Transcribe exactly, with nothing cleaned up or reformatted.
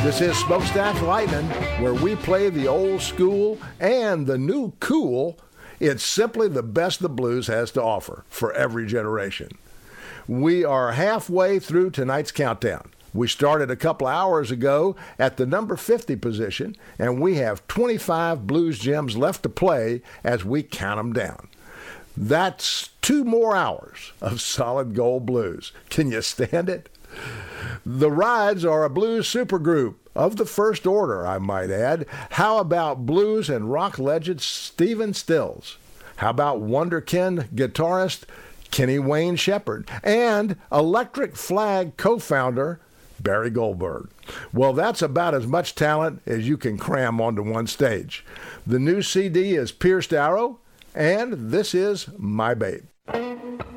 This is Smokestack Lightning, where we play the old school and the new cool. It's simply the best the blues has to offer for every generation. We are halfway through tonight's countdown. We started a couple of hours ago at the number fifty position, and we have twenty-five blues gems left to play as we count them down. That's two more hours of solid gold blues. Can you stand it? The Rides are a blues supergroup of the first order, I might add. How about blues and rock legend Stephen Stills? How about wonderkin guitarist Kenny Wayne Shepherd? And Electric Flag co-founder Barry Goldberg. Well, that's about as much talent as you can cram onto one stage. The new C D is Pierced Arrow, and this is My Babe.